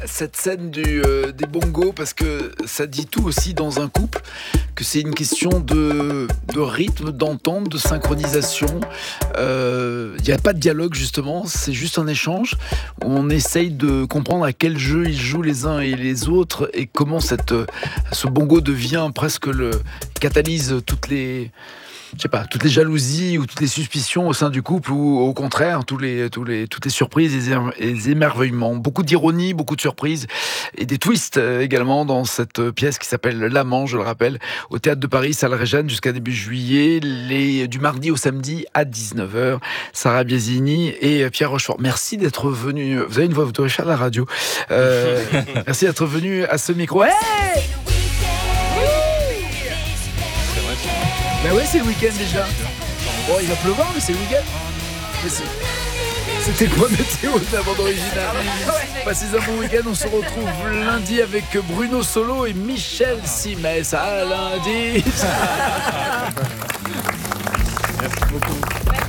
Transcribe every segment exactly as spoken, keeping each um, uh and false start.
cette scène du, euh, des bongos, parce que ça dit tout aussi dans un couple, que c'est une question de, de rythme, d'entente, de synchronisation. Il euh, n'y a pas de dialogue justement, c'est juste un échange où on essaye de comprendre à quel jeu ils jouent les uns et les autres et comment cette, ce bongo devient presque le catalyse toutes les... je sais pas, toutes les jalousies ou toutes les suspicions au sein du couple, ou au contraire, tous les, tous les, toutes les surprises et les émerveillements. Beaucoup d'ironie, beaucoup de surprises et des twists également dans cette pièce qui s'appelle L'Amant, je le rappelle, au Théâtre de Paris, salle Réjane, jusqu'à début juillet, les, du mardi au samedi à dix-neuf heures. Sarah Biasini et Pierre Rochefort. Merci d'être venu. Vous avez une voix, vous devez faire de la radio. Euh, merci d'être venu à ce micro. Hey! Ben ouais, c'est le week-end déjà. Bon, il va pleuvoir, mais c'est le week-end. Mais c'est... C'était quoi météo de la bande originale? Passez un bon week-end, on se retrouve lundi avec Bruno Solo et Michel Simès. À lundi. Merci beaucoup.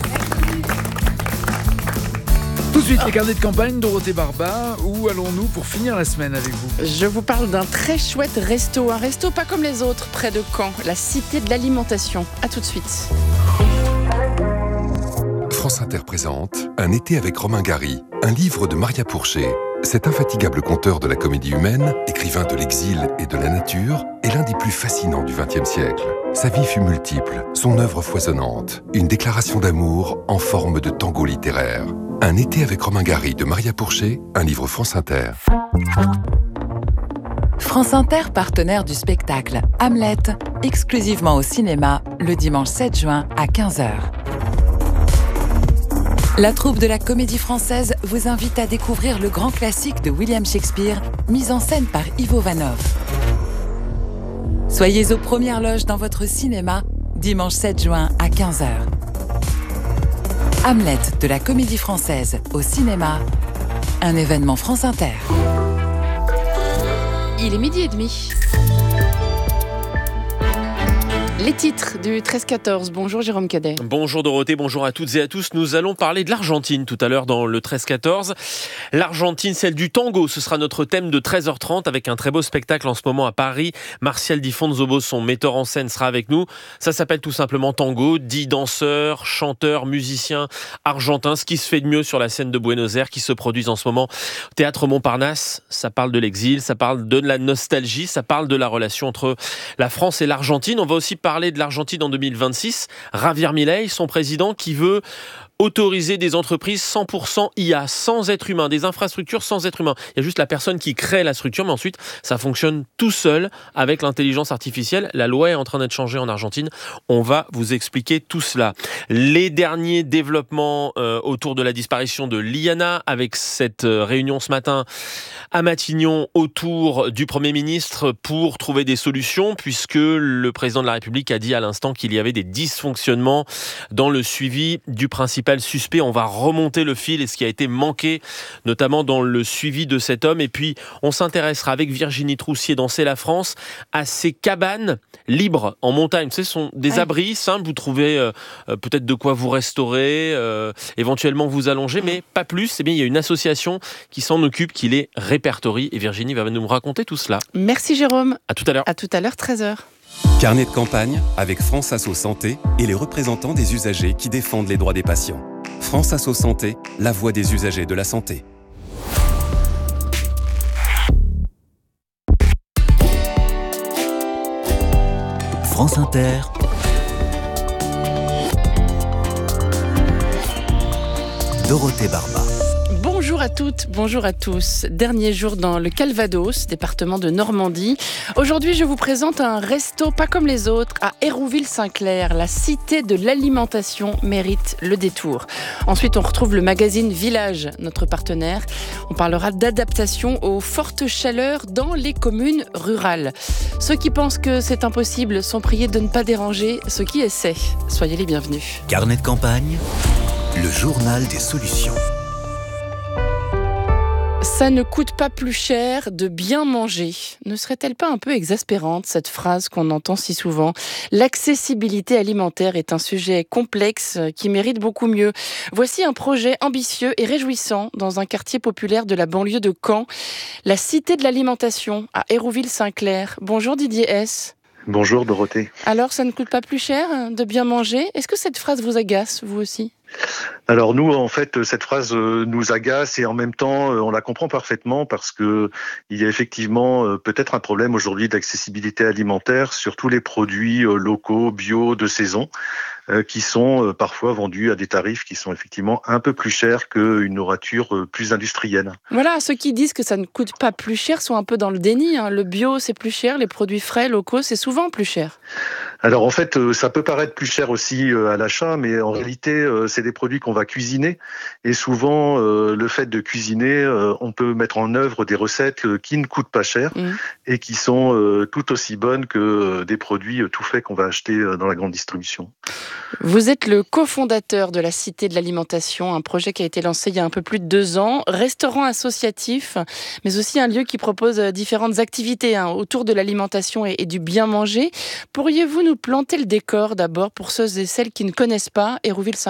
Tout de suite, les carnets de campagne, Dorothée Barba. Où allons-nous pour finir la semaine avec vous? Je vous parle d'un très chouette resto. Un resto pas comme les autres, près de Caen. La Cité de l'Alimentation. A tout de suite. France Inter présente Un été avec Romain Gary, un livre de Maria Pourchet. Cet infatigable conteur de la comédie humaine, écrivain de l'exil et de la nature, est l'un des plus fascinants du vingtième siècle. Sa vie fut multiple, son œuvre foisonnante. Une déclaration d'amour en forme de tango littéraire. Un été avec Romain Gary de Maria Pourchet, un livre France Inter. France Inter, partenaire du spectacle Hamlet, exclusivement au cinéma, le dimanche sept juin à quinze heures. La troupe de la Comédie Française vous invite à découvrir le grand classique de William Shakespeare, mis en scène par Ivo Vanov. Soyez aux premières loges dans votre cinéma, dimanche sept juin à quinze heures. Hamlet de la Comédie Française au cinéma, un événement France Inter. Il est midi et demi. Les titres du treize quatorze. Bonjour Jérôme Cadet. Bonjour Dorothée, bonjour à toutes et à tous. Nous allons parler de l'Argentine tout à l'heure dans le treize quatorze. L'Argentine, celle du tango, ce sera notre thème de treize heures trente avec un très beau spectacle en ce moment à Paris. Martial Di Fonzobo, son metteur en scène, sera avec nous. Ça s'appelle tout simplement Tango. Dix danseurs, chanteurs, musiciens argentins, ce qui se fait de mieux sur la scène de Buenos Aires qui se produisent en ce moment au Théâtre Montparnasse. Ça parle de l'exil, ça parle de la nostalgie, ça parle de la relation entre la France et l'Argentine. On va aussi parler parler de l'Argentine en deux mille vingt-six. Javier Milei, son président, qui veut autoriser des entreprises cent pour cent I A, sans être humain, des infrastructures sans être humain. Il y a juste la personne qui crée la structure, mais ensuite, ça fonctionne tout seul avec l'intelligence artificielle. La loi est en train d'être changée en Argentine. On va vous expliquer tout cela. Les derniers développements euh, autour de la disparition de Liana, avec cette euh, réunion ce matin à Matignon autour du Premier ministre pour trouver des solutions, puisque le président de la République a dit à l'instant qu'il y avait des dysfonctionnements dans le suivi du principal suspect. On va remonter le fil et ce qui a été manqué, notamment dans le suivi de cet homme. Et puis, on s'intéressera avec Virginie Troussier dans C'est la France à ces cabanes libres en montagne. Ce sont des ouais. abris simples. Vous trouvez euh, peut-être de quoi vous restaurer, euh, éventuellement vous allonger, mais pas plus. Eh bien, il y a une association qui s'en occupe, qui les répertorie. Et Virginie va nous raconter tout cela. Merci Jérôme. À tout à l'heure. À tout à l'heure, treize heures. Carnet de campagne avec France Asso Santé et les représentants des usagers qui défendent les droits des patients. France Asso Santé, la voix des usagers de la santé. France Inter. Dorothée Barba. Bonjour à toutes, bonjour à tous. Dernier jour dans le Calvados, département de Normandie. Aujourd'hui, je vous présente un resto pas comme les autres à Hérouville-Saint-Clair. La Cité de l'Alimentation mérite le détour. Ensuite, on retrouve le magazine Village, notre partenaire. On parlera d'adaptation aux fortes chaleurs dans les communes rurales. Ceux qui pensent que c'est impossible sont priés de ne pas déranger ceux qui essaient. Soyez les bienvenus. Carnet de campagne, le journal des solutions. Ça ne coûte pas plus cher de bien manger. Ne serait-elle pas un peu exaspérante, cette phrase qu'on entend si souvent ? L'accessibilité alimentaire est un sujet complexe qui mérite beaucoup mieux. Voici un projet ambitieux et réjouissant dans un quartier populaire de la banlieue de Caen, la Cité de l'Alimentation à Hérouville-Saint-Clair. Bonjour Didier S. Bonjour Dorothée. Alors, ça ne coûte pas plus cher de bien manger ? Est-ce que cette phrase vous agace, vous aussi ? Alors nous, en fait, cette phrase nous agace et en même temps, on la comprend parfaitement parce que il y a effectivement peut-être un problème aujourd'hui d'accessibilité alimentaire sur tous les produits locaux, bio, de saison, qui sont parfois vendus à des tarifs qui sont effectivement un peu plus chers qu'une nourriture plus industrielle. Voilà, ceux qui disent que ça ne coûte pas plus cher sont un peu dans le déni. Hein. Le bio, c'est plus cher, les produits frais, locaux, c'est souvent plus cher. Alors en fait, ça peut paraître plus cher aussi à l'achat, mais en réalité, c'est des produits qu'on va cuisiner. Et souvent, le fait de cuisiner, on peut mettre en œuvre des recettes qui ne coûtent pas cher mmh. et qui sont tout aussi bonnes que des produits tout faits qu'on va acheter dans la grande distribution. Vous êtes le cofondateur de la Cité de l'Alimentation, un projet qui a été lancé il y a un peu plus de deux ans. Restaurant associatif, mais aussi un lieu qui propose différentes activités hein, autour de l'alimentation et, et du bien manger. Pourriez-vous nous planter le décor d'abord pour ceux et celles qui ne connaissent pas Hérouville-Saint-Clair ?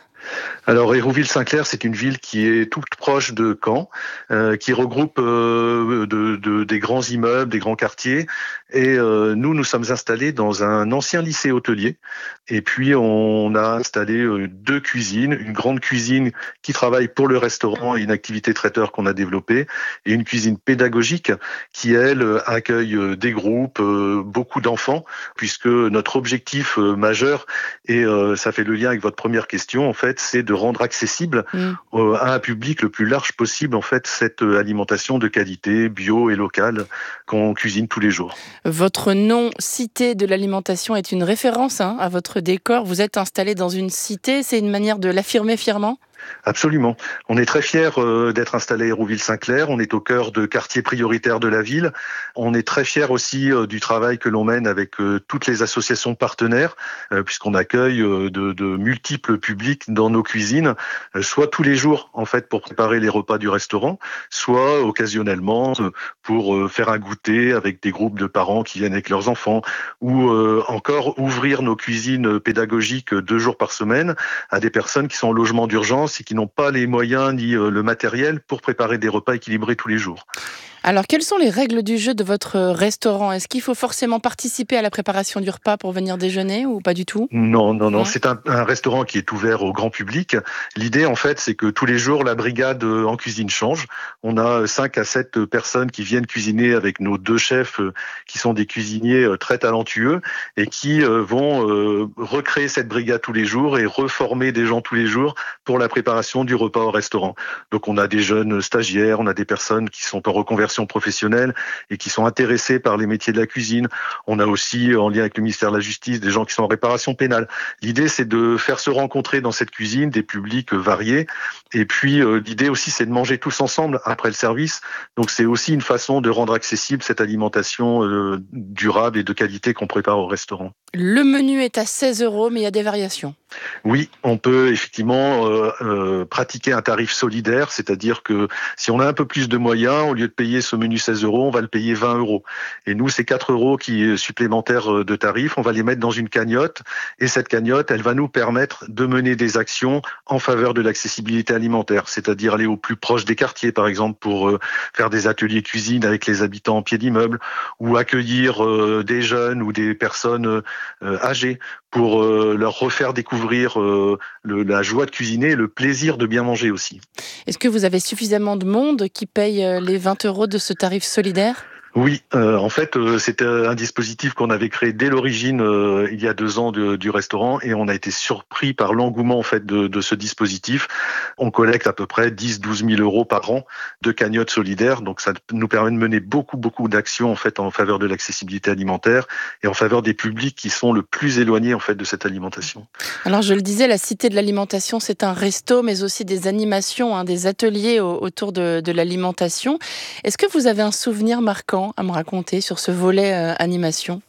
Alors Hérouville-Saint-Clair, c'est une ville qui est toute proche de Caen, euh, qui regroupe euh, de, de, des grands immeubles, des grands quartiers. Et euh, nous, nous sommes installés dans un ancien lycée hôtelier. Et puis, on a installé euh, deux cuisines, une grande cuisine qui travaille pour le restaurant et une activité traiteur qu'on a développée, et une cuisine pédagogique qui, elle, accueille des groupes, euh, beaucoup d'enfants, puisque notre objectif euh, majeur, et euh, ça fait le lien avec votre première question, en fait, c'est de rendre accessible mmh. euh, à un public le plus large possible, en fait, cette alimentation de qualité, bio et locale qu'on cuisine tous les jours. Votre nom, Cité de l'Alimentation, est une référence hein, à votre décor. Vous êtes installé dans une cité, c'est une manière de l'affirmer fièrement ? Absolument. On est très fiers euh, d'être installé à Hérouville-Saint-Clair. On est au cœur de quartiers prioritaires de la ville. On est très fiers aussi euh, du travail que l'on mène avec euh, toutes les associations partenaires, euh, puisqu'on accueille euh, de, de multiples publics dans nos cuisines, euh, soit tous les jours en fait pour préparer les repas du restaurant, soit occasionnellement euh, pour euh, faire un goûter avec des groupes de parents qui viennent avec leurs enfants, ou euh, encore ouvrir nos cuisines pédagogiques deux jours par semaine à des personnes qui sont en logement d'urgence et qui n'ont pas les moyens ni le matériel pour préparer des repas équilibrés tous les jours. Alors, quelles sont les règles du jeu de votre restaurant ? Est-ce qu'il faut forcément participer à la préparation du repas pour venir déjeuner ou pas du tout ? Non, non, non. Ouais. C'est un, un restaurant qui est ouvert au grand public. L'idée, en fait, c'est que tous les jours, la brigade en cuisine change. On a cinq à sept personnes qui viennent cuisiner avec nos deux chefs qui sont des cuisiniers très talentueux et qui vont recréer cette brigade tous les jours et reformer des gens tous les jours pour la préparation du repas au restaurant. Donc, on a des jeunes stagiaires, on a des personnes qui sont en reconversion professionnels et qui sont intéressés par les métiers de la cuisine. On a aussi, en lien avec le ministère de la Justice, des gens qui sont en réparation pénale. L'idée, c'est de faire se rencontrer dans cette cuisine des publics variés. Et puis, euh, l'idée aussi, c'est de manger tous ensemble après le service. Donc, c'est aussi une façon de rendre accessible cette alimentation euh, durable et de qualité qu'on prépare au restaurant. Le menu est à seize euros, mais il y a des variations. Oui, on peut effectivement euh, euh, pratiquer un tarif solidaire, c'est-à-dire que si on a un peu plus de moyens, au lieu de payer ce menu seize euros, on va le payer vingt euros. Et nous, c'est quatre euros qui est supplémentaire de tarif, on va les mettre dans une cagnotte, et cette cagnotte, elle va nous permettre de mener des actions en faveur de l'accessibilité alimentaire, c'est-à-dire aller au plus proche des quartiers, par exemple, pour euh, faire des ateliers cuisine avec les habitants en pied d'immeuble, ou accueillir euh, des jeunes ou des personnes euh, âgées pour euh, leur refaire découvrir euh, le, la joie de cuisiner et le plaisir de bien manger aussi. Est-ce que vous avez suffisamment de monde qui paye les vingt euros de ce tarif solidaire ? Oui, euh, en fait, euh, c'était un dispositif qu'on avait créé dès l'origine, euh, il y a deux ans de, du restaurant, et on a été surpris par l'engouement en fait de, de ce dispositif. On collecte à peu près dix à douze mille euros par an de cagnottes solidaires, donc ça nous permet de mener beaucoup, beaucoup d'actions en fait en faveur de l'accessibilité alimentaire et en faveur des publics qui sont le plus éloignés en fait de cette alimentation. Alors, je le disais, la Cité de l'Alimentation, c'est un resto, mais aussi des animations, hein, des ateliers au, autour de, de l'alimentation. Est-ce que vous avez un souvenir marquant à me raconter sur ce volet euh, animation ?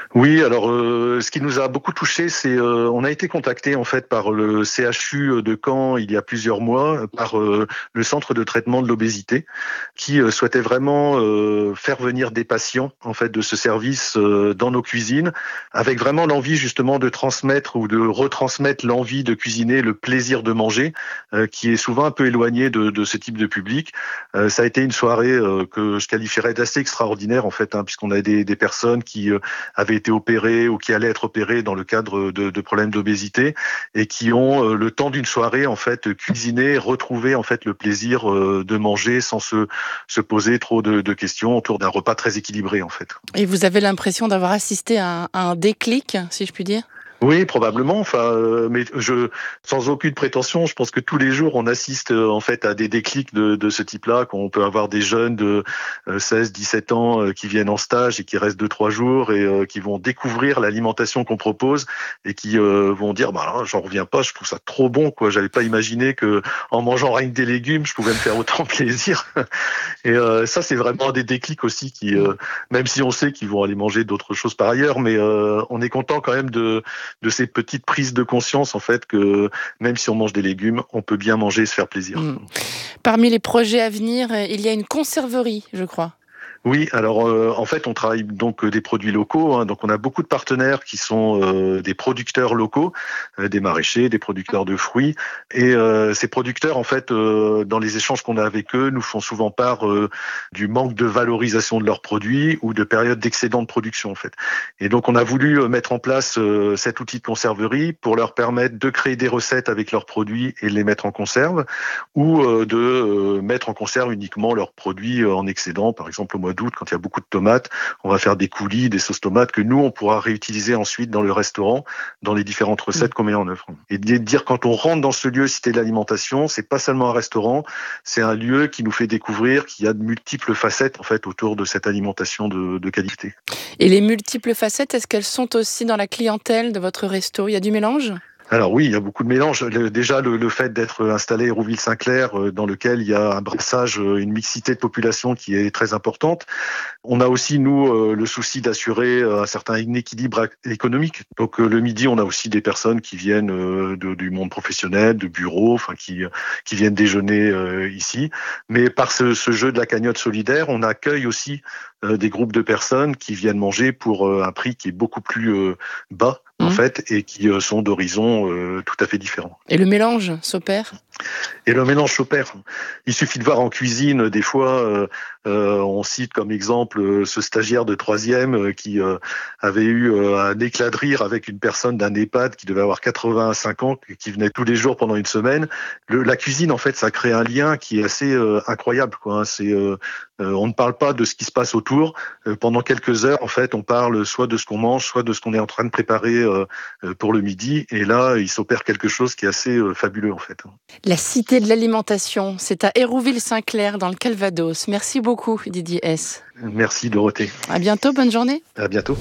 Oui, alors euh, ce qui nous a beaucoup touché, c'est euh, on a été contacté en fait par le C H U de Caen il y a plusieurs mois, par euh, le centre de traitement de l'obésité, qui euh, souhaitait vraiment euh, faire venir des patients en fait de ce service euh, dans nos cuisines, avec vraiment l'envie justement de transmettre ou de retransmettre l'envie de cuisiner, le plaisir de manger, euh, qui est souvent un peu éloigné de, de ce type de public. Euh, ça a été une soirée euh, que je qualifierais d'assez extraordinaire en fait, hein, puisqu'on a des, des personnes qui euh, avaient été opérés ou qui allaient être opérés dans le cadre de, de problèmes d'obésité et qui ont euh, le temps d'une soirée en fait cuisiné, retrouvé en fait le plaisir euh, de manger sans se, se poser trop de, de questions autour d'un repas très équilibré en fait. Et vous avez l'impression d'avoir assisté à un, à un déclic, si je puis dire ? Oui, probablement. Enfin, euh, mais je, sans aucune prétention, je pense que tous les jours on assiste euh, en fait à des déclics de, de ce type-là. Quand on peut avoir des jeunes de euh, seize, dix-sept ans euh, qui viennent en stage et qui restent deux, trois jours et euh, qui vont découvrir l'alimentation qu'on propose et qui euh, vont dire, bah, là, j'en reviens pas, je trouve ça trop bon, quoi. J'avais pas imaginé que en mangeant rien que des légumes, je pouvais me faire autant plaisir. Et euh, ça, c'est vraiment des déclics aussi qui, euh, même si on sait qu'ils vont aller manger d'autres choses par ailleurs, mais euh, on est content quand même de de ces petites prises de conscience en fait que même si on mange des légumes, on peut bien manger et se faire plaisir. Mmh. Parmi les projets à venir, il y a une conserverie, je crois. Oui, alors euh, en fait, on travaille donc des produits locaux. Hein, donc, on a beaucoup de partenaires qui sont euh, des producteurs locaux, euh, des maraîchers, des producteurs de fruits. Et euh, ces producteurs, en fait, euh, dans les échanges qu'on a avec eux, nous font souvent part euh, du manque de valorisation de leurs produits ou de périodes d'excédent de production, en fait. Et donc, on a voulu mettre en place euh, cet outil de conserverie pour leur permettre de créer des recettes avec leurs produits et de les mettre en conserve, ou euh, de euh, mettre en conserve uniquement leurs produits en excédent, par exemple au mois d'août, quand il y a beaucoup de tomates, on va faire des coulis, des sauces tomates que nous, on pourra réutiliser ensuite dans le restaurant, dans les différentes recettes mmh. qu'on met en œuvre. Et de dire, quand on rentre dans ce lieu Cité de l'Alimentation, c'est pas seulement un restaurant, c'est un lieu qui nous fait découvrir qu'il y a de multiples facettes, en fait, autour de cette alimentation de, de qualité. Et les multiples facettes, est-ce qu'elles sont aussi dans la clientèle de votre resto ? Il y a du mélange ? Alors oui, il y a beaucoup de mélange. Le, déjà, le, le fait d'être installé à Hérouville-Saint-Clair, euh, dans lequel il y a un brassage, euh, une mixité de population qui est très importante. On a aussi, nous, euh, le souci d'assurer un certain équilibre économique. Donc euh, le midi, on a aussi des personnes qui viennent euh, de, du monde professionnel, de bureaux, enfin qui, qui viennent déjeuner euh, ici. Mais par ce, ce jeu de la cagnotte solidaire, on accueille aussi euh, des groupes de personnes qui viennent manger pour euh, un prix qui est beaucoup plus euh, bas, en mmh. fait, et qui euh, sont d'horizons euh, tout à fait différents. Et le mélange s'opère ? Et le mélange s'opère. Il suffit de voir en cuisine, des fois, euh, euh, on cite comme exemple euh, ce stagiaire de troisième euh, qui euh, avait eu euh, un éclat de rire avec une personne d'un EHPAD qui devait avoir quatre-vingt-cinq ans, qui venait tous les jours pendant une semaine. Le, la cuisine, en fait, ça crée un lien qui est assez euh, incroyable, quoi. C'est, euh, euh, on ne parle pas de ce qui se passe autour. Euh, pendant quelques heures, en fait, on parle soit de ce qu'on mange, soit de ce qu'on est en train de préparer euh, pour le midi. Et là, il s'opère quelque chose qui est assez euh, fabuleux, en fait. La Cité de l'Alimentation, c'est à Hérouville-Saint-Clair, dans le Calvados. Merci beaucoup, Didier Hess. Merci, Dorothée. À bientôt, bonne journée. À bientôt.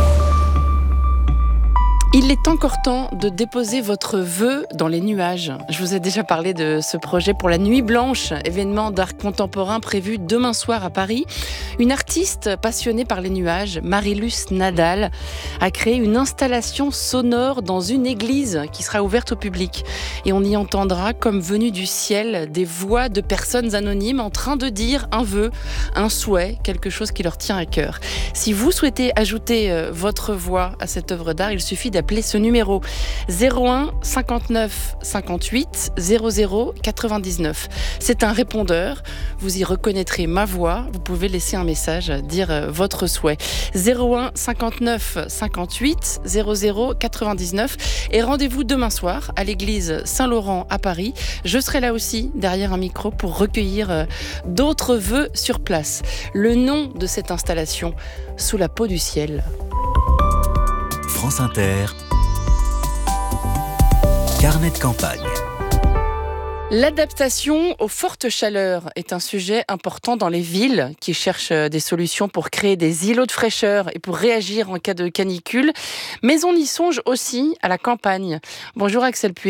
Il est encore temps de déposer votre vœu dans les nuages. Je vous ai déjà parlé de ce projet pour la Nuit Blanche, événement d'art contemporain prévu demain soir à Paris. Une artiste passionnée par les nuages, Marilus Nadal, a créé une installation sonore dans une église qui sera ouverte au public. Et on y entendra, comme venu du ciel, des voix de personnes anonymes en train de dire un vœu, un souhait, quelque chose qui leur tient à cœur. Si vous souhaitez ajouter votre voix à cette œuvre d'art, il suffit d'appeler ce numéro zéro un cinquante-neuf cinquante-huit zéro zéro quatre-vingt-dix-neuf. C'est un répondeur, vous y reconnaîtrez ma voix, vous pouvez laisser un message, dire votre souhait. zéro un cinquante-neuf cinquante-huit zéro zéro quatre-vingt-dix-neuf et rendez-vous demain soir à l'église Saint-Laurent à Paris. Je serai là aussi derrière un micro pour recueillir d'autres vœux sur place. Le nom de cette installation, Sous la peau du ciel. France Inter, carnet de campagne. L'adaptation aux fortes chaleurs est un sujet important dans les villes qui cherchent des solutions pour créer des îlots de fraîcheur et pour réagir en cas de canicule. Mais on y songe aussi à la campagne. Bonjour Axel Puig.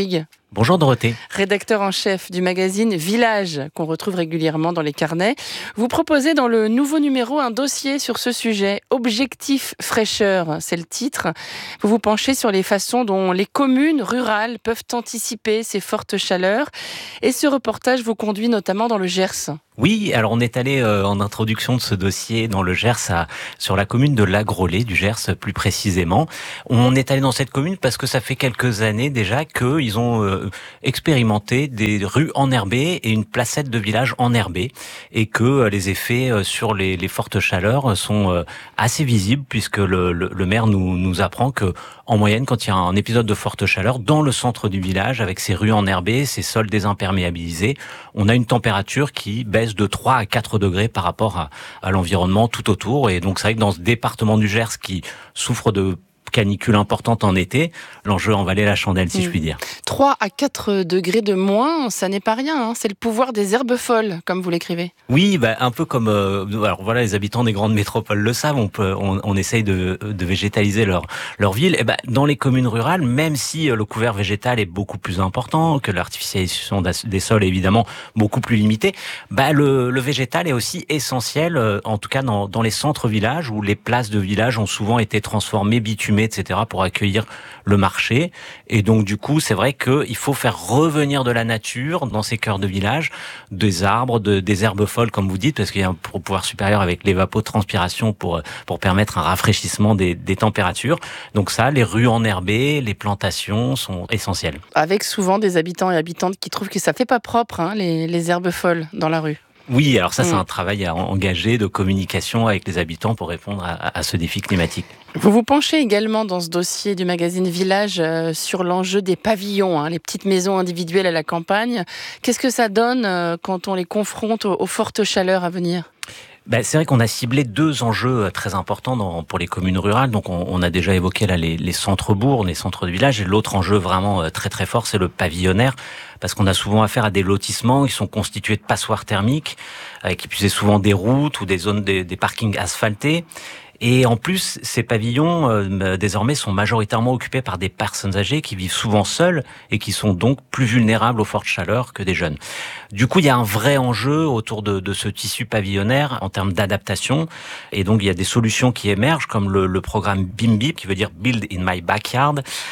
Bonjour Dorothée. Rédacteur en chef du magazine Village, qu'on retrouve régulièrement dans les carnets. Vous proposez dans le nouveau numéro un dossier sur ce sujet. Objectif fraîcheur, c'est le titre. Vous vous penchez sur les façons dont les communes rurales peuvent anticiper ces fortes chaleurs. Et ce reportage vous conduit notamment dans le Gers. Oui, alors on est allé euh, en introduction de ce dossier dans le Gers, à, sur la commune de Lagrollet, du Gers plus précisément. On est allé dans cette commune parce que ça fait quelques années déjà qu'ils ont euh, expérimenté des rues enherbées et une placette de village enherbée, et que euh, les effets euh, sur les, les fortes chaleurs sont euh, assez visibles, puisque le, le, le maire nous, nous apprend que en moyenne, quand il y a un épisode de forte chaleur dans le centre du village, avec ses rues enherbées, ses sols désimperméabilisés, on a une température qui baisse de trois à quatre degrés par rapport à, à l'environnement tout autour. Et donc c'est vrai que dans ce département du Gers qui souffre de canicule importante en été, l'enjeu en valait la chandelle, si mmh. je puis dire. trois à quatre degrés de moins, ça n'est pas rien, hein. C'est le pouvoir des herbes folles, comme vous l'écrivez. Oui, bah, un peu comme euh, alors voilà, les habitants des grandes métropoles le savent, on, peut, on, on essaye de, de végétaliser leur, leur ville. Et bah, dans les communes rurales, même si le couvert végétal est beaucoup plus important, que l'artificialisation des sols est évidemment beaucoup plus limitée, bah, le, le végétal est aussi essentiel, euh, en tout cas dans, dans les centres-villages, où les places de village ont souvent été transformées, bitumées, et cetera, pour accueillir le marché. Et donc, du coup, c'est vrai qu'il faut faire revenir de la nature dans ces cœurs de village, des arbres, de, des herbes folles, comme vous dites, parce qu'il y a un pouvoir supérieur avec l'évapotranspiration pour, pour permettre un rafraîchissement des, des températures. Donc ça, les rues enherbées, les plantations sont essentielles. Avec souvent des habitants et habitantes qui trouvent que ça fait pas propre, hein, les, les herbes folles dans la rue. Oui, alors ça, c'est un travail à engager de communication avec les habitants pour répondre à, à ce défi climatique. Vous vous penchez également dans ce dossier du magazine Village euh, sur l'enjeu des pavillons, hein, les petites maisons individuelles à la campagne. Qu'est-ce que ça donne euh, quand on les confronte aux, aux fortes chaleurs à venir ? Ben, c'est vrai qu'on a ciblé deux enjeux très importants dans, pour les communes rurales. Donc, on, on a déjà évoqué là les, les centres-bourgs, les centres de village. Et l'autre enjeu vraiment très très fort, c'est le pavillonnaire, parce qu'on a souvent affaire à des lotissements qui sont constitués de passoires thermiques, euh, qui puisaient souvent des routes ou des zones des, des parkings asphaltés. Et en plus, ces pavillons, euh, désormais, sont majoritairement occupés par des personnes âgées qui vivent souvent seules et qui sont donc plus vulnérables aux fortes chaleurs que des jeunes. Du coup, il y a un vrai enjeu autour de, de ce tissu pavillonnaire en termes d'adaptation. Et donc, il y a des solutions qui émergent, comme le, le programme BIMBI, qui veut dire Build in My Backyard,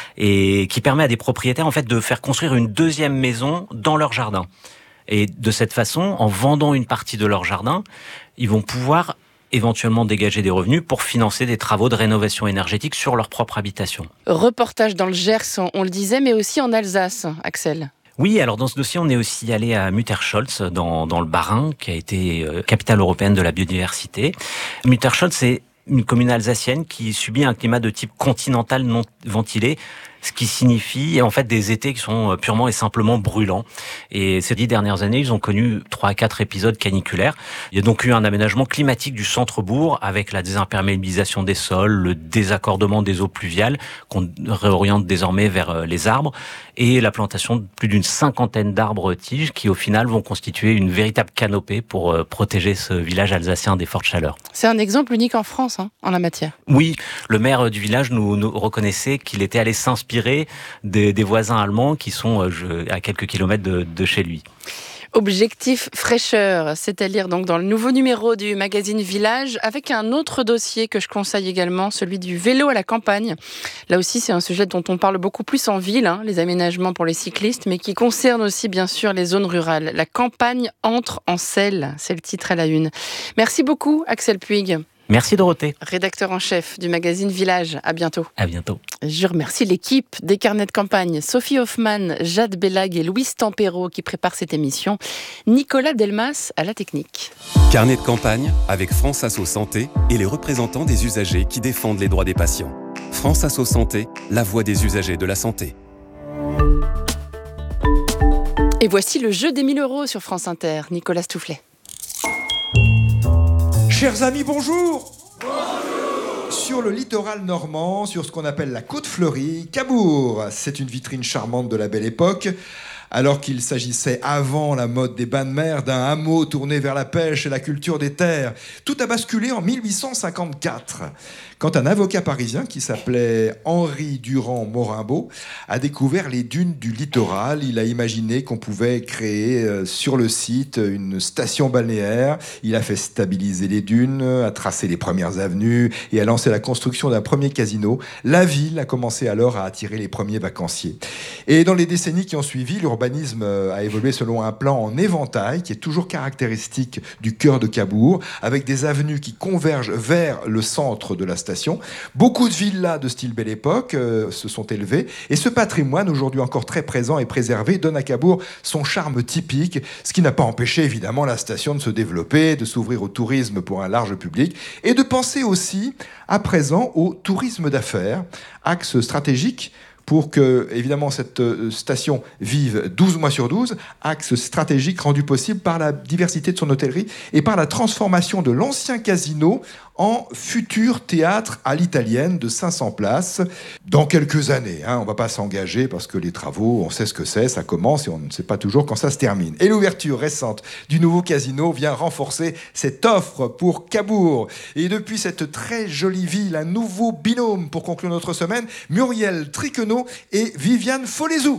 et qui permet à des propriétaires, en fait, de faire construire une deuxième maison dans leur jardin. Et de cette façon, en vendant une partie de leur jardin, ils vont pouvoir éventuellement dégager des revenus pour financer des travaux de rénovation énergétique sur leur propre habitation. Reportage dans le Gers, on le disait, mais aussi en Alsace, Axel. Oui, alors dans ce dossier, on est aussi allé à Mutterscholz, dans, dans le Bas-Rhin, qui a été euh, capitale européenne de la biodiversité. Mutterscholz, c'est une commune alsacienne qui subit un climat de type continental non ventilé, ce qui signifie en fait des étés qui sont purement et simplement brûlants. Et ces dix dernières années, ils ont connu trois à quatre épisodes caniculaires. Il y a donc eu un aménagement climatique du centre-bourg avec la désimperméabilisation des sols, le désaccordement des eaux pluviales qu'on réoriente désormais vers les arbres et la plantation de plus d'une cinquantaine d'arbres-tiges qui au final vont constituer une véritable canopée pour protéger ce village alsacien des fortes chaleurs. C'est un exemple unique en France, hein, en la matière. Oui, le maire du village nous, nous reconnaissait qu'il était allé s'inspirer Des, des voisins allemands qui sont euh, à quelques kilomètres de, de chez lui. Objectif fraîcheur, c'est à lire donc dans le nouveau numéro du magazine Village, avec un autre dossier que je conseille également, celui du vélo à la campagne. Là aussi, c'est un sujet dont on parle beaucoup plus en ville, hein, les aménagements pour les cyclistes, mais qui concerne aussi bien sûr les zones rurales. La campagne entre en selle, c'est le titre à la une. Merci beaucoup, Axel Puig. Merci Dorothée. Rédacteur en chef du magazine Village. À bientôt. À bientôt. Je remercie l'équipe des carnets de campagne. Sophie Hoffman, Jade Bellag et Louise Tempero qui préparent cette émission. Nicolas Delmas à la technique. Carnet de campagne avec France Asso Santé et les représentants des usagers qui défendent les droits des patients. France Asso Santé, la voix des usagers de la santé. Et voici le jeu des mille euros sur France Inter. Nicolas Stoufflet. Chers amis, bonjour. Bonjour. Sur le littoral normand, sur ce qu'on appelle la Côte Fleurie, Cabourg. C'est une vitrine charmante de la belle époque, Alors qu'il s'agissait avant la mode des bains de mer d'un hameau tourné vers la pêche et la culture des terres. Tout a basculé en mille huit cent cinquante-quatre, quand un avocat parisien qui s'appelait Henri Durand Morimbaud a découvert les dunes du littoral. Il a imaginé qu'on pouvait créer euh, sur le site une station balnéaire. Il a fait stabiliser les dunes, a tracé les premières avenues et a lancé la construction d'un premier casino. La ville a commencé alors à attirer les premiers vacanciers. Et dans les décennies qui ont suivi, l'urbanisme a évolué selon un plan en éventail qui est toujours caractéristique du cœur de Cabourg, avec des avenues qui convergent vers le centre de la station. Beaucoup de villas de style Belle Époque euh, se sont élevées, et ce patrimoine, aujourd'hui encore très présent et préservé, donne à Cabourg son charme typique, ce qui n'a pas empêché évidemment la station de se développer, de s'ouvrir au tourisme pour un large public, et de penser aussi à présent au tourisme d'affaires, axe stratégique pour que, évidemment, cette station vive douze mois sur douze, axe stratégique rendu possible par la diversité de son hôtellerie et par la transformation de l'ancien casino en futur théâtre à l'italienne de cinq cents places dans quelques années. Hein. On ne va pas s'engager parce que les travaux, on sait ce que c'est, ça commence et on ne sait pas toujours quand ça se termine. Et l'ouverture récente du nouveau casino vient renforcer cette offre pour Cabourg. Et depuis cette très jolie ville, un nouveau binôme pour conclure notre semaine, Muriel Triquenot et Viviane Folezou.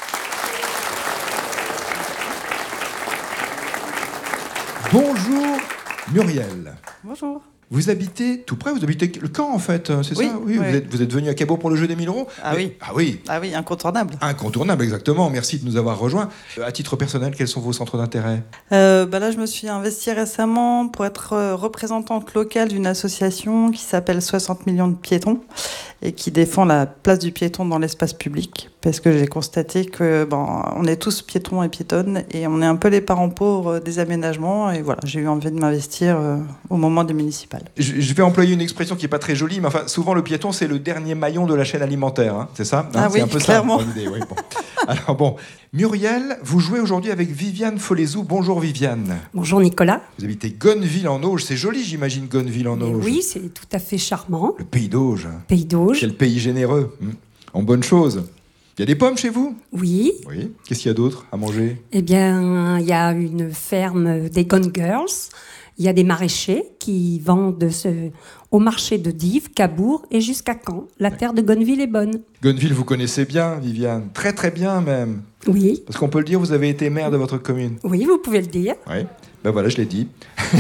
Bonjour Muriel. Bonjour. Vous habitez tout près, vous habitez le Caen en fait, c'est oui, ça Oui, oui. Vous êtes, vous êtes venu à Cabourg pour le jeu des mille euros. Ah Mais, oui. Ah oui. Ah oui, incontournable. Incontournable, exactement. Merci de nous avoir rejoints. À titre personnel, quels sont vos centres d'intérêt ? euh, bah Là, je me suis investie récemment pour être représentante locale d'une association qui s'appelle soixante millions de piétons et qui défend la place du piéton dans l'espace public. Parce que j'ai constaté que bon, on est tous piétons et piétonnes et on est un peu les parents pauvres des aménagements. Et voilà, j'ai eu envie de m'investir euh, au moment des municipales. Je, je vais employer une expression qui n'est pas très jolie, mais enfin, souvent le piéton, c'est le dernier maillon de la chaîne alimentaire. Hein, c'est ça hein, Ah c'est oui, un peu clairement. Ça, l'idée, oui, bon. Alors bon, Muriel, vous jouez aujourd'hui avec Viviane Folezou. Bonjour Viviane. Bonjour Nicolas. Vous habitez Gonneville-en-Auge. C'est joli, j'imagine, Gonneville-en-Auge. Oui, c'est tout à fait charmant. Le pays d'Auge. Pays d'Auge. Quel pays généreux. En bonne chose. Il y a des pommes chez vous ? Oui. Oui. Qu'est-ce qu'il y a d'autre à manger ? Eh bien, il y a une ferme des Gone Girls. Il y a des maraîchers qui vendent ce... au marché de Dives, Cabourg et jusqu'à Caen. La terre de Gonneville est bonne. Gonneville, vous connaissez bien, Viviane. Très très bien même. Oui. Parce qu'on peut le dire, vous avez été maire de votre commune. Oui, vous pouvez le dire. Oui. Ben voilà, je l'ai dit.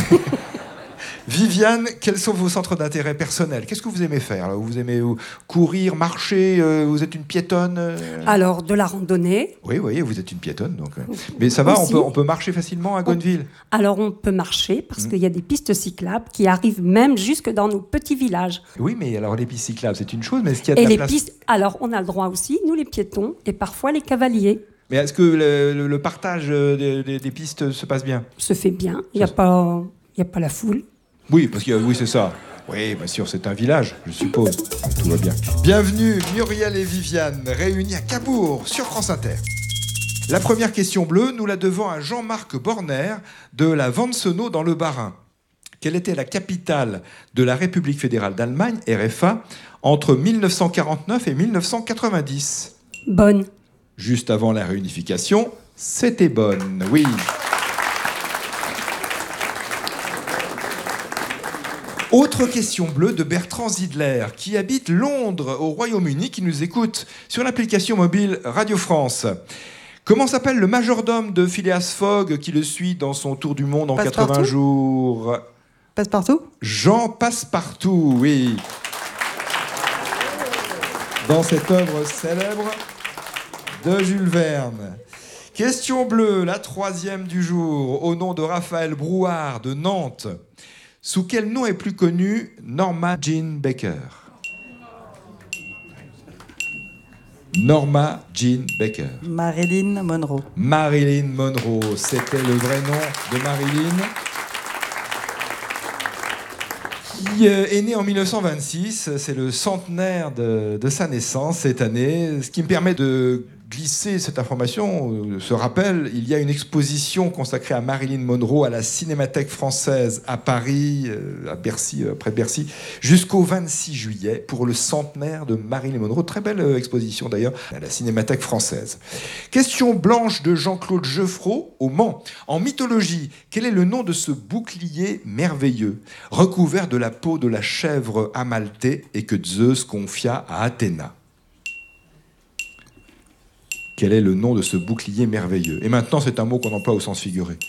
Viviane, quels sont vos centres d'intérêt personnels ? Qu'est-ce que vous aimez faire là ? Vous aimez courir, marcher ? euh, Vous êtes une piétonne euh... Alors, de la randonnée. Oui, oui, vous êtes une piétonne. Donc, euh... Mais ça va, on peut, on peut marcher facilement à Gonneville ? Alors, on peut marcher parce mmh. qu'il y a des pistes cyclables qui arrivent même jusque dans nos petits villages. Oui, mais alors les pistes cyclables, c'est une chose, mais est-ce qu'il y a de et la les place... pistes... Alors, on a le droit aussi, nous les piétons, et parfois les cavaliers. Mais est-ce que le, le, le partage des, des, des pistes se passe bien ? Se fait bien. Il n'y a pas, il y a pas la foule. Oui, parce que oui, c'est ça. Oui, bien sûr, c'est un village, je suppose. Tout va bien. Bienvenue, Muriel et Viviane, réunis à Cabourg, sur France Inter. La première question bleue, nous la devons à Jean-Marc Borner de la Vansenau dans le Bas-Rhin. Quelle était la capitale de la République fédérale d'Allemagne, R F A, entre mille neuf cent quarante-neuf et mille neuf cent quatre-vingt-dix ? Bonn. Juste avant la réunification, c'était Bonn, oui. Autre question bleue de Bertrand Zidler, qui habite Londres, au Royaume-Uni, qui nous écoute sur l'application mobile Radio France. Comment s'appelle le majordome de Phileas Fogg qui le suit dans son tour du monde en quatre-vingts jours ? Passepartout ? Jean Passepartout, oui. Dans cette œuvre célèbre de Jules Verne. Question bleue, la troisième du jour, au nom de Raphaël Brouard de Nantes. Sous quel nom est plus connue Norma Jean Baker ? Norma Jean Baker. Marilyn Monroe. Marilyn Monroe, c'était le vrai nom de Marilyn. Qui est née en mille neuf cent vingt-six, c'est le centenaire de, de sa naissance cette année, ce qui me permet de glisser cette information, euh, ce rappel, il y a une exposition consacrée à Marilyn Monroe à la Cinémathèque française à Paris, euh, à Bercy, euh, près de Bercy, jusqu'au vingt-six juillet pour le centenaire de Marilyn Monroe. Très belle euh, exposition d'ailleurs à la Cinémathèque française. Question blanche de Jean-Claude Geoffroy au Mans. En mythologie, quel est le nom de ce bouclier merveilleux, recouvert de la peau de la chèvre amaltée et que Zeus confia à Athéna? Quel est le nom de ce bouclier merveilleux? Et maintenant, c'est un mot qu'on emploie au sens figuré.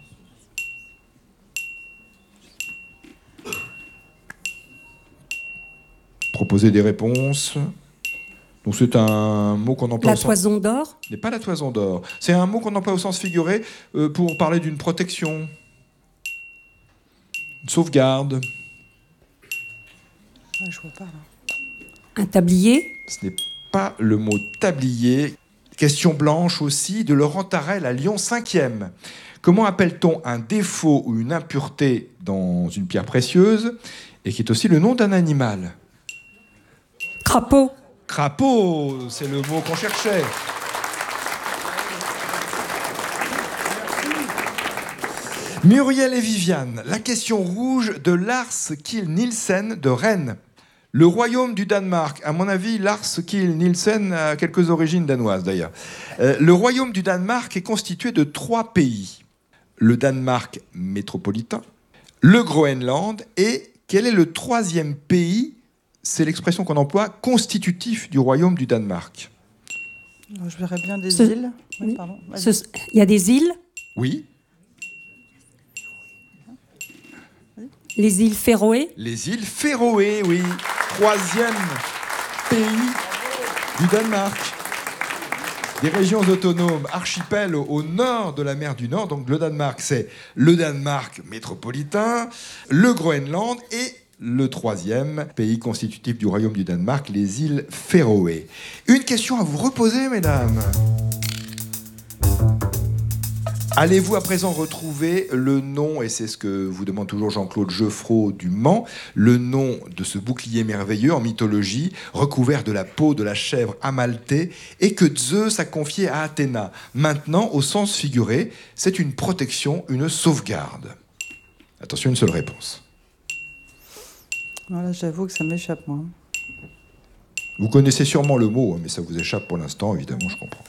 Proposez des réponses. Donc c'est un mot qu'on emploie La au sens... toison d'or? Ce n'est pas la toison d'or. C'est un mot qu'on emploie au sens figuré euh, pour parler d'une protection, une sauvegarde. Ah, je vois pas, là. Un tablier? Ce n'est pas le mot tablier. Question blanche aussi de Laurent Tarel à Lyon cinquième. Comment appelle-t-on un défaut ou une impureté dans une pierre précieuse et qui est aussi le nom d'un animal? Crapaud. Crapaud, c'est le mot qu'on cherchait. Muriel et Viviane, la question rouge de Lars Kiel Nielsen de Rennes. Le royaume du Danemark, à mon avis, Lars Kiel Nielsen a quelques origines danoises d'ailleurs. Euh, le royaume du Danemark est constitué de trois pays. Le Danemark métropolitain, le Groenland et quel est le troisième pays, c'est l'expression qu'on emploie, constitutif du royaume du Danemark? Je verrais bien des Ce... îles. Oui, oui. pardon. Ce... Il y a des îles? Oui. Les îles Féroé? Les îles Féroé, oui. Troisième pays du Danemark. Des régions autonomes, archipels au nord de la mer du Nord. Donc le Danemark, c'est le Danemark métropolitain, le Groenland et le troisième pays constitutif du royaume du Danemark, les îles Féroé. Une question à vous reposer, mesdames. Allez-vous à présent retrouver le nom, et c'est ce que vous demande toujours Jean-Claude Geoffroy du Mans, le nom de ce bouclier merveilleux en mythologie, recouvert de la peau de la chèvre amaltée, et que Zeus a confié à Athéna. Maintenant, au sens figuré, c'est une protection, une sauvegarde. Attention, une seule réponse. Voilà, j'avoue que ça m'échappe, moi. Vous connaissez sûrement le mot, mais ça vous échappe pour l'instant, évidemment, je comprends.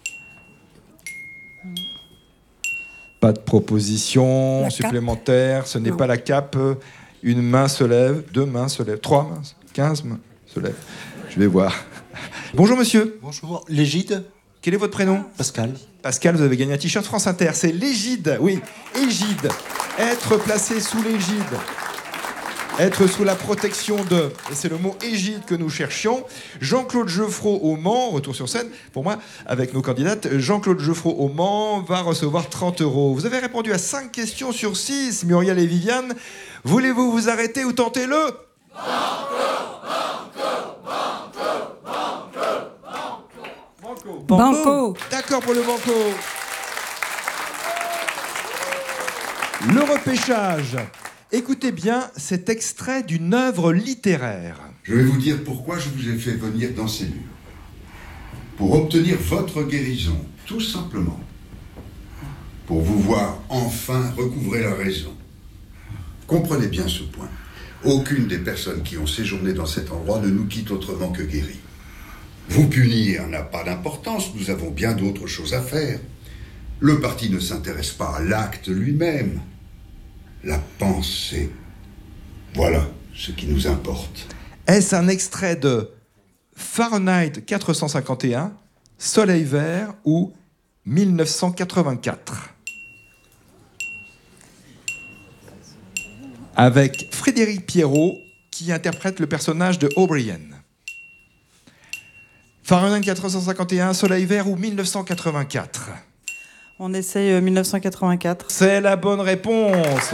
Pas de proposition supplémentaire, ce n'est pas la cape. Une main se lève, deux mains se lèvent, trois mains, quinze mains se lèvent. Je vais voir. Bonjour monsieur. Bonjour. L'égide. Quel est votre prénom? Pascal. Pascal, vous avez gagné un t-shirt France Inter. C'est l'égide, oui, égide. Être placé sous l'égide. Être sous la protection de... Et c'est le mot égide que nous cherchions. Jean-Claude Geoffroy au Mans, retour sur scène, pour moi, avec nos candidates. Jean-Claude Geoffroy au Mans va recevoir trente euros. Vous avez répondu à cinq questions sur six, Muriel et Viviane. Voulez-vous vous arrêter ou tenter le... Banco, Banco. D'accord pour le banco. Le repêchage. Écoutez bien cet extrait d'une œuvre littéraire. Je vais vous dire pourquoi je vous ai fait venir dans ces murs. Pour obtenir votre guérison, tout simplement. Pour vous voir enfin recouvrer la raison. Comprenez bien ce point. Aucune des personnes qui ont séjourné dans cet endroit ne nous quitte autrement que guéries. Vous punir n'a pas d'importance, nous avons bien d'autres choses à faire. Le parti ne s'intéresse pas à l'acte lui-même. La pensée. Voilà ce qui nous importe. Est-ce un extrait de Fahrenheit quatre cent cinquante et un, Soleil vert ou mille neuf cent quatre-vingt-quatre? Avec Frédéric Pierrot qui interprète le personnage de O'Brien. Fahrenheit quatre cent cinquante et un, Soleil vert ou mille neuf cent quatre-vingt-quatre? On essaye euh, mille neuf cent quatre-vingt-quatre. C'est la bonne réponse.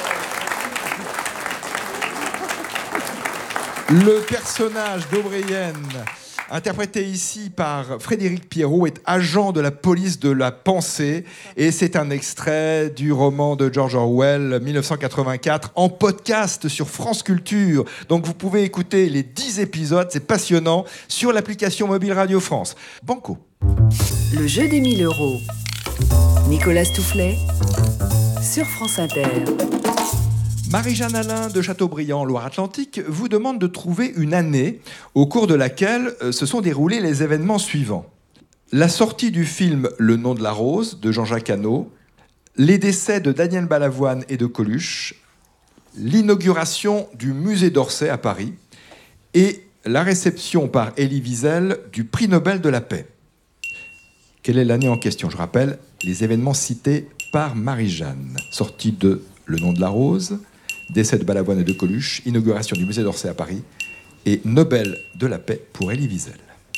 Le personnage d'O'Brien, interprété ici par Frédéric Pierrot, est agent de la police de la pensée. Et c'est un extrait du roman de George Orwell, mille neuf cent quatre-vingt-quatre, en podcast sur France Culture. Donc vous pouvez écouter les dix épisodes, c'est passionnant, sur l'application mobile Radio France. Banco. Le jeu des mille euros. Nicolas Stoufflet sur France Inter. Marie-Jeanne Alain de Châteaubriand, Loire-Atlantique, vous demande de trouver une année au cours de laquelle se sont déroulés les événements suivants. La sortie du film Le nom de la rose de Jean-Jacques Hano, les décès de Daniel Balavoine et de Coluche, l'inauguration du musée d'Orsay à Paris et la réception par Elie Wiesel du prix Nobel de la paix. Quelle est l'année en question? Je rappelle les événements cités par Marie-Jeanne. Sortie de Le nom de la rose, décès de Balavoine et de Coluche, inauguration du musée d'Orsay à Paris et Nobel de la paix pour Elie Wiesel.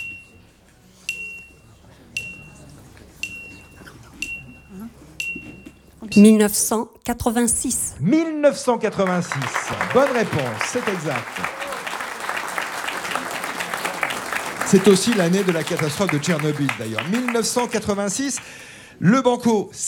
mille neuf cent quatre-vingt-six. mille neuf cent quatre-vingt-six. Bonne réponse, c'est exact. C'est aussi l'année de la catastrophe de Tchernobyl, d'ailleurs. mille neuf cent quatre-vingt-six, le Banco